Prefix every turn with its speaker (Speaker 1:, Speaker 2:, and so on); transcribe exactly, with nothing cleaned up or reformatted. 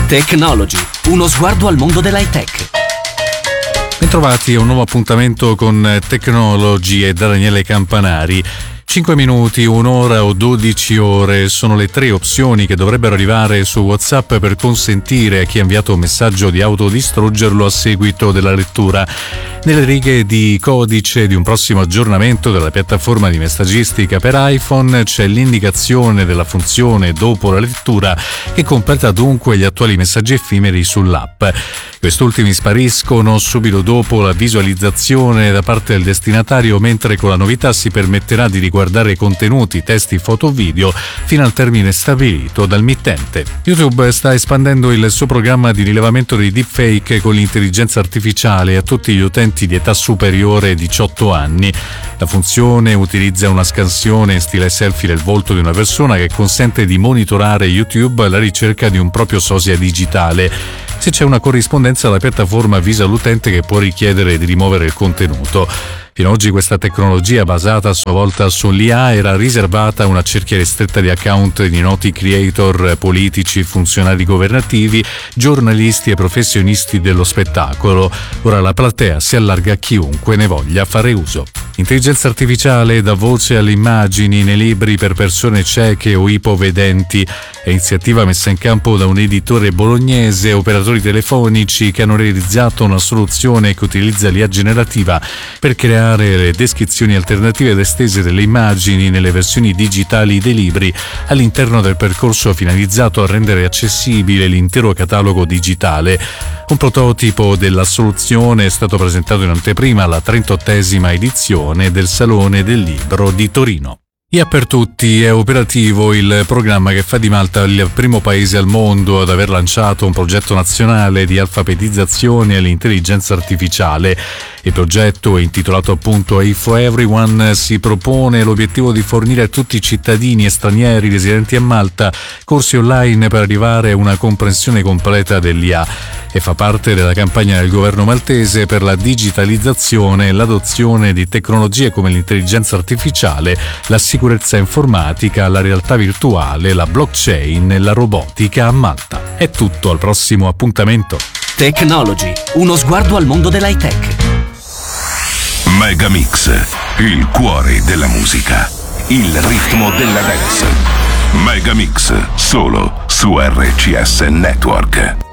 Speaker 1: Technology, uno sguardo al mondo dell'high tech.
Speaker 2: Bentrovati a un nuovo appuntamento con Technology e da Daniele Campanari. cinque minuti, un'ora o dodici ore sono le tre opzioni che dovrebbero arrivare su WhatsApp per consentire a chi ha inviato un messaggio di autodistruggerlo a seguito della lettura. Nelle righe di codice di un prossimo aggiornamento della piattaforma di messaggistica per iPhone c'è l'indicazione della funzione dopo la lettura che completa dunque gli attuali messaggi effimeri sull'app. Quest'ultimi spariscono subito dopo la visualizzazione da parte del destinatario, mentre con la novità si permetterà di riguardare contenuti, testi, foto, video fino al termine stabilito dal mittente. YouTube sta espandendo il suo programma di rilevamento dei deepfake con l'intelligenza artificiale a tutti gli utenti di età superiore ai diciotto anni. La funzione utilizza una scansione in stile selfie del volto di una persona che consente di monitorare YouTube alla ricerca di un proprio sosia digitale. Se c'è una corrispondenza, la piattaforma avvisa l'utente che può richiedere di rimuovere il contenuto. Fino ad oggi questa tecnologia, basata a sua volta sull'I A, era riservata a una cerchia ristretta di account di noti creator, politici, funzionari governativi, giornalisti e professionisti dello spettacolo. Ora la platea si allarga a chiunque ne voglia fare uso. Intelligenza artificiale dà voce alle immagini nei libri per persone cieche o ipovedenti. È iniziativa messa in campo da un editore bolognese e operatori telefonici che hanno realizzato una soluzione che utilizza l'I A generativa per creare le descrizioni alternative ed estese delle immagini nelle versioni digitali dei libri all'interno del percorso finalizzato a rendere accessibile l'intero catalogo digitale. Un prototipo della soluzione è stato presentato in anteprima alla trentottesima edizione del Salone del Libro di Torino. I A per tutti è operativo il programma che fa di Malta il primo paese al mondo ad aver lanciato un progetto nazionale di alfabetizzazione all'intelligenza artificiale. Il progetto, intitolato appunto A I for Everyone, si propone l'obiettivo di fornire a tutti i cittadini e stranieri residenti a Malta corsi online per arrivare a una comprensione completa dell'I A e fa parte della campagna del governo maltese per la digitalizzazione e l'adozione di tecnologie come l'intelligenza artificiale, la sicurezza informatica, la realtà virtuale, la blockchain e la robotica a Malta. È tutto, al prossimo appuntamento.
Speaker 1: Technology, uno sguardo al mondo dell'high tech.
Speaker 3: Megamix, il cuore della musica, il ritmo della dance. Megamix, solo su R C S Network.